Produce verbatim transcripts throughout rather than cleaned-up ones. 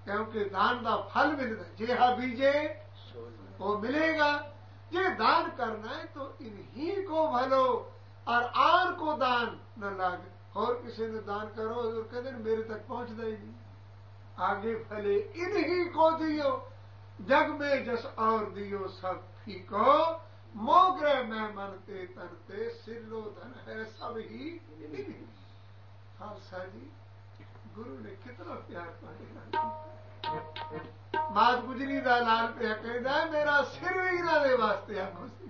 क्योंकि दान का फल मिलता, जेहा बीजे वो मिलेगा। जे दान करना है तो इन्हीं को भलो और आर को दान न लागे। और किसी ने दान करो और कहते मेरे तक पहुंचता ही नहीं, आगे फले इन्हीं को दियो, जग में जस और दियो सब फीको, मोग्रह में मनते तरते सिरलो धन है सब ही इन्हीं। खालसा जी गुरु ने कितना प्यार पाया। मात गुजरी दा लाल पे कहता है मेरा सिर भी इन्हां दे वास्ते आखो सी।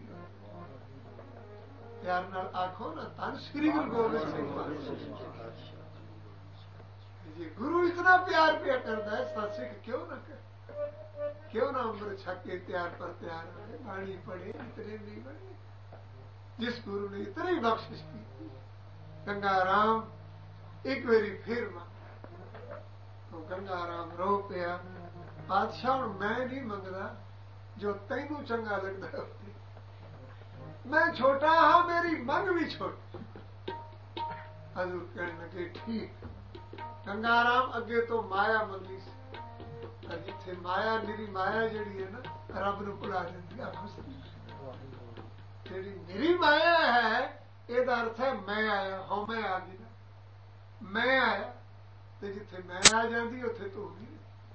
प्यार नाल आखो ना धन श्री गुरु गोबिंद सिंह पातशाह जी। गुरु इतना प्यार पिया करता है, सत्सिख क्यों ना कर, क्यों ना अमृत छक के त्यार पर त्यार रहे, बाणी पढ़े इतने नहीं बने। जिस गुरु ने इतनी बख्शिश की। गंगाराम एक बारी फिर मां तो गंगाराम रो पिया, पातशाह हुण मैं नहीं मंगदा, जो तैनू चंगा लगदा है। मैं छोटा हाँ, मेरी मंग भी छोटी। हजूर कहने लगे ठीक। गंगाराम अगे तो माया मंगी सी, जिथे माया निरी माया जिहड़ी है ना रब नूं भुला दिंदी। आखो जिहड़ी निरी माया है इहदा अर्थ है मैं आया, हों मैं आ गई ना। मैं आया ते जिथे मैं आ जाती उत्थे तू नहीं।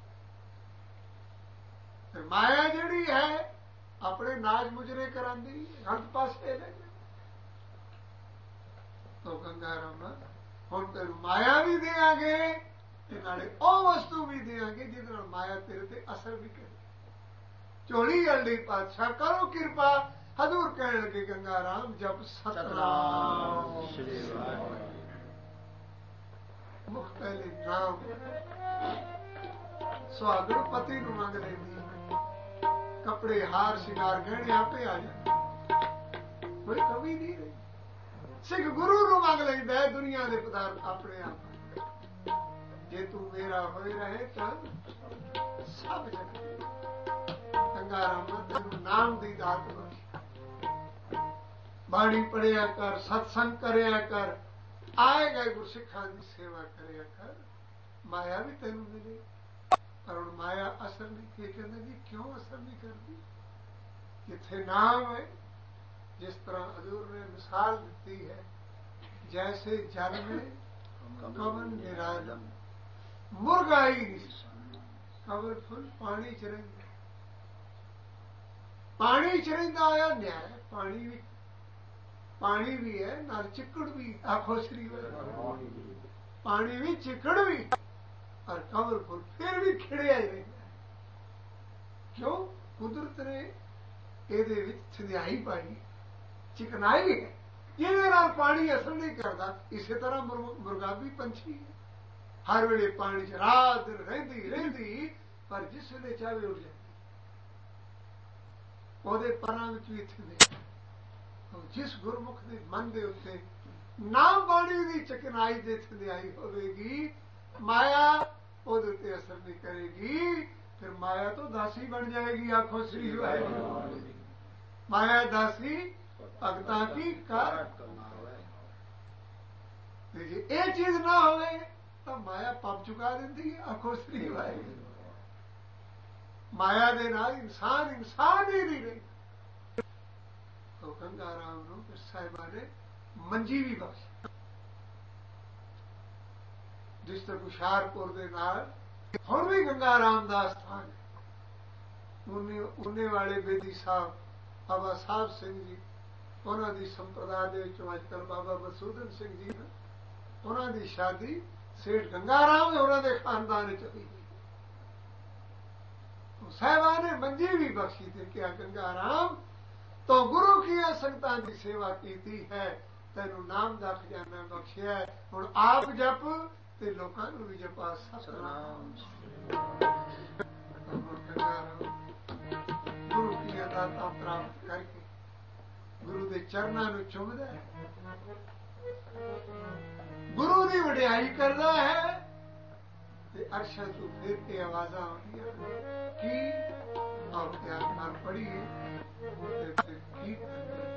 माया जिहड़ी है अपने नाज मुजरे करांदी, गलत पासे ले जाती। तो गंगाराम हुण तेनू माया भी देंगे ते नाले ओह वस्तु भी देंगे जिहदे नाल माया तेरे ते असर भी करे। झोली अल्ली पातशाह करो कृपा। हजूर कहने लगे गंगाराम जब सतनाम श्री वाहिगुरू, मुख पहले नाम सुहागण पति नूं मंग लैंदी, कपड़े हार शिंगार गहने आपे आ जाते, कोई कमी नहीं रही। सिख गुरु नूं मंग लैंदा है दुनिया दे पदार्थ अपने आप। जे तू मेरा होए रहे तो सब जगह। गंगाराम तेनू नाम दी दात बख्शी, बाणी पढ़िया कर, सत्संग करिया कर, आए गए गुरसिखां दी सेवा करिया कर, माया भी तेनू मिले। पर हुण माया असर नहीं की। कहंदे जी क्यों असर नहीं करती? जिथे नाम है, जिस तरह हजूर ने मिसाल दी है, जैसे जल में कवन निरालम, मुर्गा ही नहीं कवर फुल पानी च रहिंदा, पानी च रहिंदा होया न्याय। पानी भी पानी भी है नाल चिकड़ भी। आखो श्री वाहिगुरू, पानी भी चिकड़ भी और कवर फुल फिर भी खिड़िया ही रहिंदा। क्यों? कुदरत ने ਇਹਦੇ ਵਿੱਚ ਸਧਿਆਈ ਪਾਈ, चिकनाई है, ਜਿਹਦੇ ਨਾਲ पानी असर नहीं करता। इसे तरह मुर्गाबी पंछी है, हर वेले पानी च रात दिन रहिंदी रहिंदी, पर जिस वेले चाहे उड़ जाती। ਉਹਦੇ ਪਰਾਂ ਵਿੱਚ ਵੀ ਇੱਥੇ ਦੇ जिस गुरमुख ਦੇ मन ਦੇ ਉੱਤੇ ਨਾਮ ਬਾਣੀ ਦੀ ਚਕਨਾਈ ਦੇ ਸਧਿਆਈ ਹੋਵੇਗੀ, माया ਉਹਦੇ ਉੱਤੇ असर नहीं करेगी। फिर माया तो दासी बन जाएगी। आखो श्री वाहिगुरू, माया दासी भगतां की कार। ये चीज ना होवे तो माया पाप चुका देती है। आखो श्री वाहिगुरू, माया दे नाल इंसान इंसान ही नहीं रही। तो गंगाराम नूं फिर साहिबा ने मंजी भी बख्शी, जिस तक हुशियारपुर दे नाल हुण भी गंगाराम दा स्थान है। उन्ने उन्ने वाले बेदी साहब बाबा साहब सिंह जी, उन्हां दी संप्रदा दे विचों अजकल बाबा मसूदन सिंह जी ने, उन्हां दी शादी सेठ गंगाराम होरां दे खानदान च होई। साहिबा ने मंजी भी बख्शी ते क्या गंगाराम तो गुरु की संगतां दी सेवा कीती है, तैनू नाम दा खजाना बख्शिया है। हुण आप जप ते लोकां नूं भी जपा सतनाम। गुरु की दातां प्राप्त करके गुरु दे चरनां नूं चुमदा है, गुरु दी वडियाई करदा है ते अरशां तों फिर के आवाज़ां आउंदियां की आओ प्यार नाल पढ़ीए ते फिर की